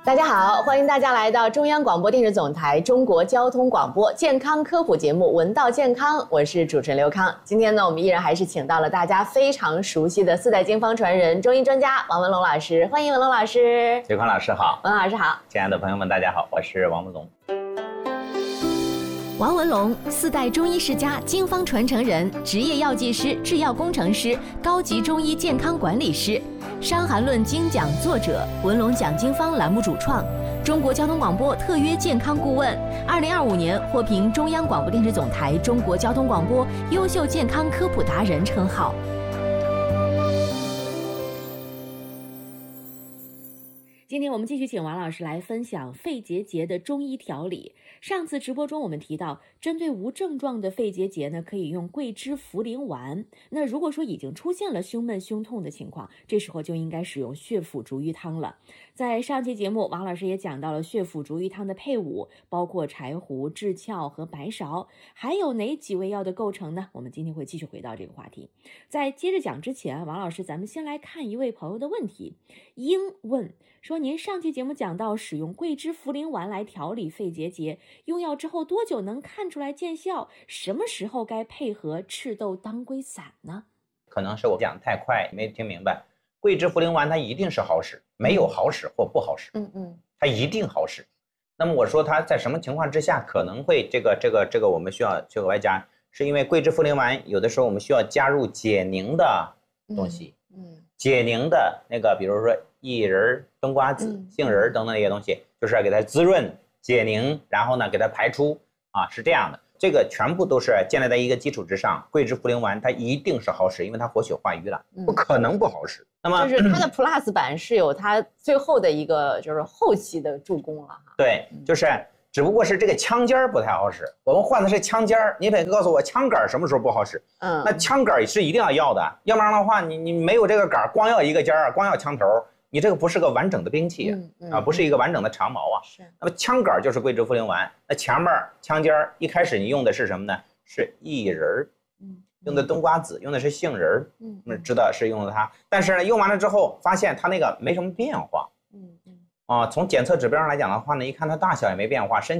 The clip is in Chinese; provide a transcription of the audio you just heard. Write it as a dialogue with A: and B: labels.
A: 大家好，欢迎大家来到中央广播电视总台中国交通广播健康科普节目《闻道健康》，我是主持人刘康。今天呢，我们依然还是请到了大家非常熟悉的四代经方传人、中医专家王文龙老师，欢迎文龙老师。
B: 刘康老师好，
A: 文老师好，
B: 亲爱的朋友们，大家好，我是王文龙。
C: 王文龙，四代中医世家、经方传承人，职业药剂师、制药工程师，高级中医健康管理师，《伤寒论》精讲作者，文龙讲经方栏目主创，中国交通广播特约健康顾问，2025年获评中央广播电视总台中国交通广播优秀健康科普达人称号。今天我们继续请王老师来分享肺结节的中医调理。上次直播中我们提到，针对无症状的肺结节呢，可以用桂枝茯苓丸。那如果说已经出现了胸闷胸痛的情况，这时候就应该使用血府逐瘀汤了。在上期节目，王老师也讲到了血府逐瘀汤的配伍，包括柴胡、枳壳和白芍，还有哪几味药的构成呢？我们今天会继续回到这个话题。在接着讲之前，王老师，咱们先来看一位朋友的问题。英问说，您上期节目讲到使用桂枝茯苓丸来调理肺结节，用药之后多久能看出来见效？什么时候该配合赤豆当归散呢？
B: 可能是我讲太快没听明白，桂枝茯苓丸它一定是好使，没有好使或不好使，它一定好使。那么我说它在什么情况之下可能会这个我们需要去额外加，是因为桂枝茯苓丸有的时候我们需要加入解凝的东西，解凝的那个比如说薏仁、冬瓜子、杏仁等等那些东西，就是要给它滋润解凝，然后呢给它排出啊，是这样的。这个全部都是建立在一个基础之上，桂枝茯苓丸它一定是好使，因为它活血化瘀了，不可能不好使。那么
A: 就是它的 Plus 版是有它最后的一个就是后期的助攻了哈。
B: 对，就是只不过是这个枪尖不太好使，我们换的是枪尖，你得告诉我枪杆什么时候不好使？那枪杆是一定要的，要不然的话你没有这个杆，光要一个尖儿，光要枪头，你这个不是个完整的兵器不是一个完整的长矛啊。那么枪杆就是桂枝茯苓丸，那前面枪尖一开始你用的是什么呢？是薏仁，用的冬瓜子，用的是杏仁，知道是用的它，但是呢用完了之后发现它那个没什么变化，从检测指标上来讲的话呢，一看它大小也没变化，身